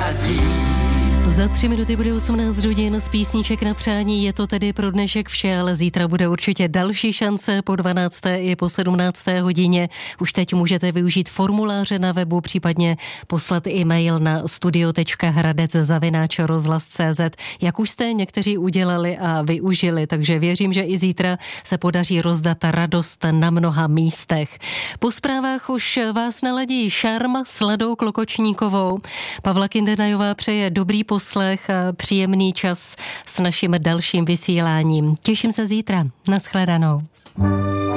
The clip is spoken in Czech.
Za 3 minuty bude 18 hodin z písniček na přání, je to tedy pro dnešek vše, ale zítra bude určitě další šance po 12. i po 17. hodině. Už teď můžete využít formuláře na webu, případně poslat e-mail na studio.hradec@rozhlas.cz, jak už jste někteří udělali a využili, takže věřím, že i zítra se podaří rozdat radost na mnoha místech. Po zprávách už vás naladí Šarm s Ladou Klokočníkovou. Pavla Kindenajová přeje dobrý poslech a příjemný čas s naším dalším vysíláním. Těším se zítra. Naschledanou.